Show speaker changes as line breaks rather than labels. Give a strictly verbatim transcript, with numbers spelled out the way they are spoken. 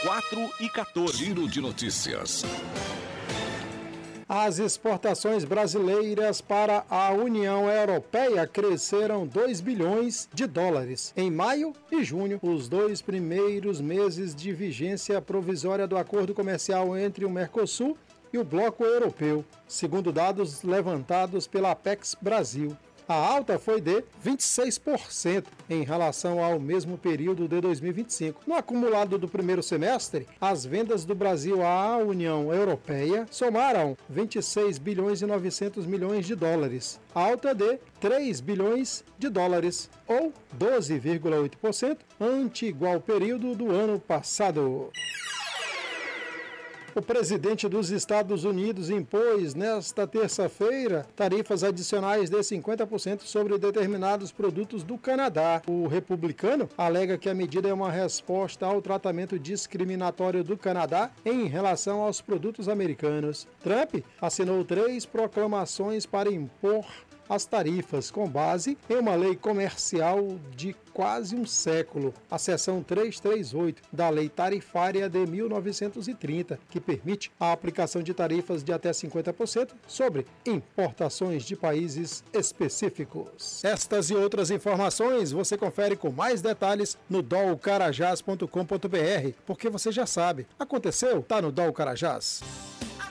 quatro e quatorze.
Giro de notícias.
As exportações brasileiras para a União Europeia cresceram dois bilhões de dólares em maio e junho, os dois primeiros meses de vigência provisória do acordo comercial entre o Mercosul e o Bloco Europeu, segundo dados levantados pela Apex Brasil. A alta foi de vinte e seis por cento em relação ao mesmo período de dois mil e vinte e cinco. No acumulado do primeiro semestre, as vendas do Brasil à União Europeia somaram vinte e seis bilhões e novecentos milhões de dólares, alta de três bilhões de dólares, ou doze vírgula oito por cento, ante igual período do ano passado. O presidente dos Estados Unidos impôs nesta terça-feira tarifas adicionais de cinquenta por cento sobre determinados produtos do Canadá. O republicano alega que a medida é uma resposta ao tratamento discriminatório do Canadá em relação aos produtos americanos. Trump assinou três proclamações para impor as tarifas com base em uma lei comercial de quase um século, a seção trezentos e trinta e oito da Lei Tarifária de mil novecentos e trinta, que permite a aplicação de tarifas de até cinquenta por cento sobre importações de países específicos. Estas e outras informações você confere com mais detalhes no dol carajás ponto com ponto br, porque você já sabe, aconteceu, tá no Dol Carajás.